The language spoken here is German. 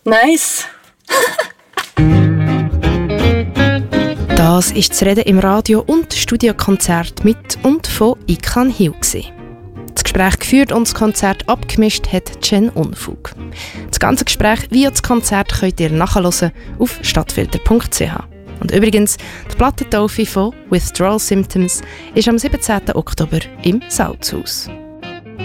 Nice. Das war das Reden im Radio und Studiokonzert mit und von Ikan Hiu. Das Gespräch geführt und das Konzert abgemischt hat Jen Unfug. Das ganze Gespräch wie das Konzert könnt ihr nachhören auf stadtfilter.ch. Und übrigens, die Plattentaufe von Withdrawal Symptoms ist am 17. Oktober im Salzhaus.